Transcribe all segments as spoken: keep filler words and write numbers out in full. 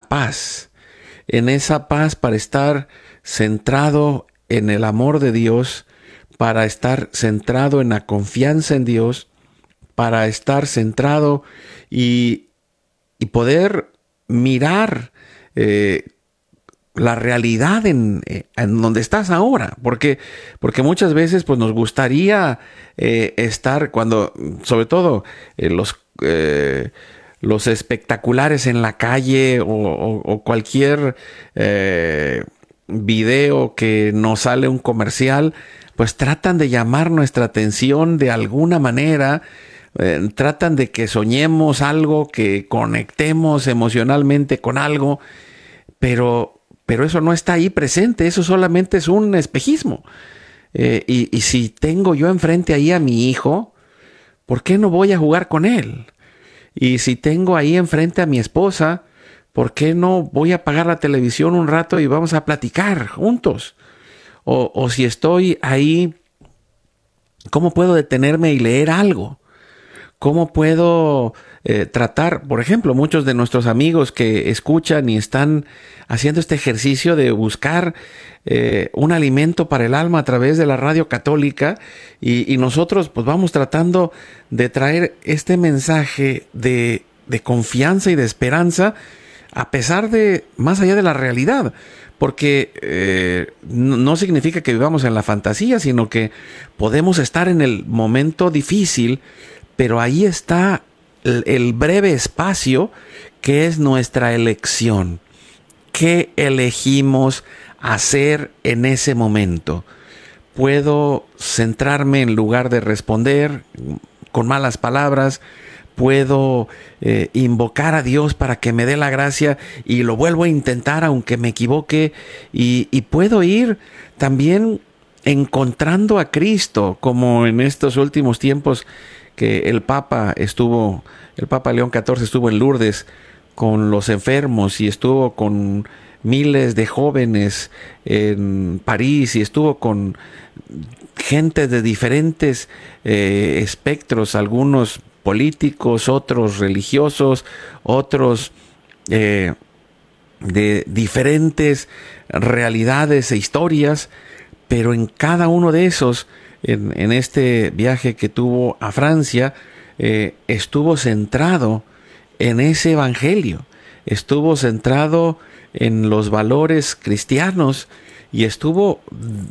paz, en esa paz para estar centrado en el amor de Dios, para estar centrado en la confianza en Dios, para estar centrado y, y poder mirar eh, la realidad en, en donde estás ahora, porque, porque muchas veces pues nos gustaría eh, estar cuando, sobre todo eh, los, eh, los espectaculares en la calle o, o, o cualquier eh, video que nos sale un comercial, pues tratan de llamar nuestra atención de alguna manera. Eh, tratan de que soñemos algo, que conectemos emocionalmente con algo, pero Pero eso no está ahí presente, eso solamente es un espejismo. Eh, y, y si tengo yo enfrente ahí a mi hijo, ¿por qué no voy a jugar con él? Y si tengo ahí enfrente a mi esposa, ¿por qué no voy a apagar la televisión un rato y vamos a platicar juntos? O, o si estoy ahí, ¿cómo puedo detenerme y leer algo? ¿Cómo puedo eh, tratar, por ejemplo, muchos de nuestros amigos que escuchan y están haciendo este ejercicio de buscar eh, un alimento para el alma a través de la radio católica y, y nosotros pues vamos tratando de traer este mensaje de, de confianza y de esperanza a pesar de, más allá de la realidad, porque eh, no, no significa que vivamos en la fantasía, sino que podemos estar en el momento difícil, pero ahí está el, el breve espacio que es nuestra elección. ¿Qué elegimos hacer en ese momento? Puedo centrarme en lugar de responder con malas palabras. Puedo eh, invocar a Dios para que me dé la gracia y lo vuelvo a intentar aunque me equivoque. Y, y puedo ir también encontrando a Cristo, como en estos últimos tiempos que el Papa estuvo, el Papa León catorce estuvo en Lourdes con los enfermos y estuvo con miles de jóvenes en París y estuvo con gente de diferentes eh, espectros, algunos políticos, otros religiosos, otros eh, de diferentes realidades e historias, pero en cada uno de esos, en, en este viaje que tuvo a Francia, eh, estuvo centrado en ese evangelio, estuvo centrado en los valores cristianos y estuvo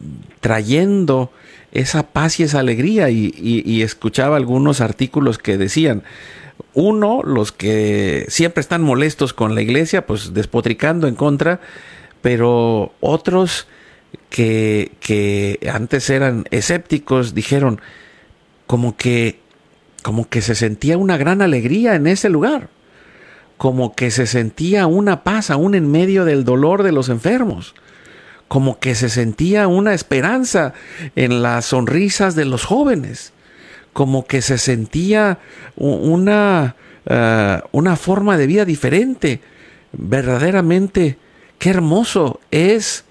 trayendo esa paz y esa alegría y, y, y escuchaba algunos artículos que decían, uno, los que siempre están molestos con la iglesia, pues despotricando en contra, pero otros que, que antes eran escépticos dijeron como que, como que se sentía una gran alegría en ese lugar, como que se sentía una paz aún en medio del dolor de los enfermos, como que se sentía una esperanza en las sonrisas de los jóvenes, como que se sentía una, uh, una forma de vida diferente. Verdaderamente, qué hermoso es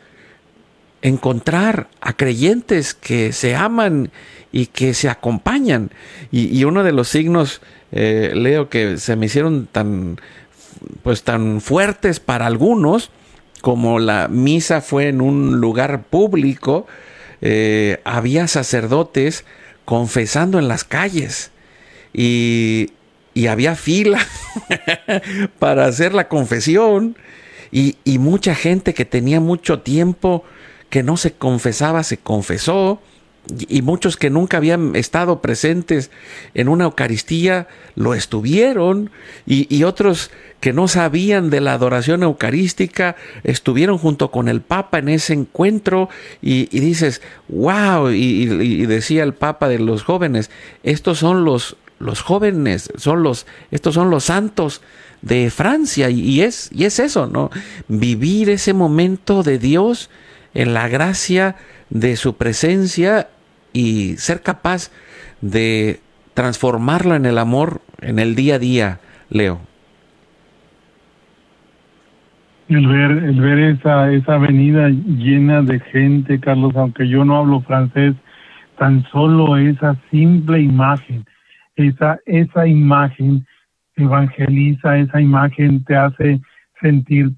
encontrar a creyentes que se aman y que se acompañan. Y, y uno de los signos, eh, Leo, que se me hicieron tan, pues, tan fuertes para algunos, como la misa fue en un lugar público, eh, había sacerdotes confesando en las calles y, y había fila para hacer la confesión y, y mucha gente que tenía mucho tiempo que no se confesaba, se confesó, y muchos que nunca habían estado presentes en una Eucaristía lo estuvieron, y, y otros que no sabían de la adoración eucarística estuvieron junto con el Papa en ese encuentro, y, y dices, wow, y, y, y decía el Papa de los jóvenes, estos son los, los jóvenes, son los, estos son los santos de Francia, y, y, es, y es eso, ¿no? Vivir ese momento de Dios en la gracia de su presencia y ser capaz de transformarlo en el amor en el día a día, Leo. El ver, el ver esa, esa avenida llena de gente, Carlos, aunque yo no hablo francés, tan solo esa simple imagen, esa, esa imagen evangeliza, esa imagen te hace sentir